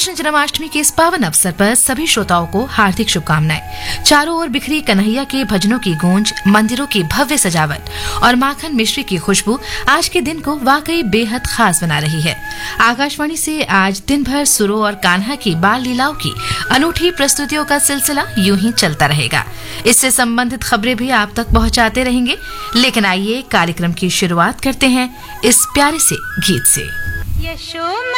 कृष्ण जन्माष्टमी के इस पावन अवसर पर सभी श्रोताओं को हार्दिक शुभकामनाएं। चारों ओर बिखरी कन्हैया के भजनों की गूंज, मंदिरों की भव्य सजावट और माखन मिश्री की खुशबू आज के दिन को वाकई बेहद खास बना रही है। आकाशवाणी से आज दिन भर सुरों और कान्हा की बाल लीलाओं की अनूठी प्रस्तुतियों का सिलसिला यूं ही चलता रहेगा। इससे संबंधित खबरें भी आप तक पहुंचाते रहेंगे, लेकिन आइए कार्यक्रम की शुरुआत करते हैं इस प्यारे से गीत से।